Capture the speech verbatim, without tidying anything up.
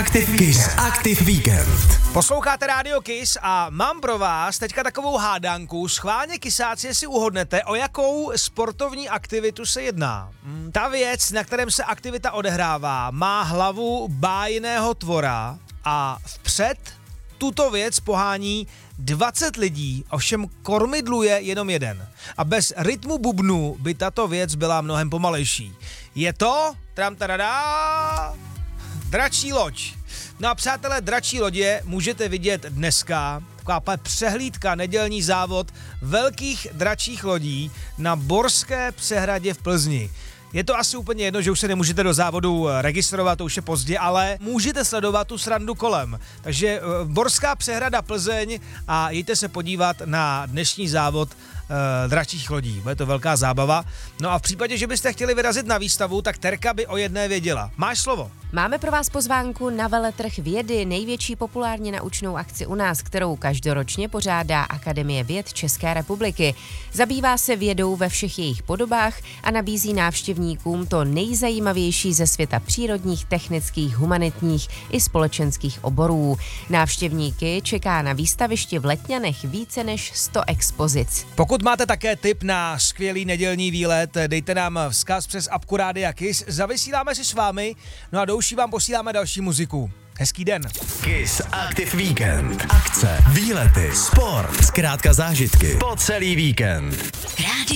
Active, Kiss Active Weekend. Posloucháte Rádio Kiss a mám pro vás teďka takovou hádanku. Schválně kysáci si uhodnete, o jakou sportovní aktivitu se jedná. Ta věc, na kterém se aktivita odehrává, má hlavu bájného tvora a vpřed tuto věc pohání dvacet lidí, ovšem kormidlu je jenom jeden. A bez rytmu bubnu by tato věc byla mnohem pomalejší. Je to, tram tadadá, dračí loď. No a přátelé, dračí lodě můžete vidět dneska, taková přehlídka, nedělní závod velkých dračích lodí na Borské přehradě v Plzni. Je to asi úplně jedno, že už se nemůžete do závodu registrovat, to už je pozdě, ale můžete sledovat tu srandu kolem. Takže Borská přehrada Plzeň a jděte se podívat na dnešní závod uh, dračích lodí. Bude to velká zábava. No a v případě, že byste chtěli vyrazit na výstavu, tak Terka by o jedné věděla. Máš slovo? Máme pro vás pozvánku na veletrh vědy, největší populárně naučnou akci u nás, kterou každoročně pořádá Akademie věd České republiky. Zabývá se vědou ve všech jejich podobách a nabízí návštěvníkům to nejzajímavější ze světa přírodních, technických, humanitních i společenských oborů. Návštěvníky čeká na výstavišti v Letňanech více než sto expozic. Pokud máte také tip na skvělý nedělní výlet, dejte nám vzkaz přes apku Rádia Kiss, zavysíláme si s vámi, no a douší vám posíláme další muziku. Hezký den. Kiss Active Weekend. Akce, výlety, sport, zkrátka zážitky po celý víkend.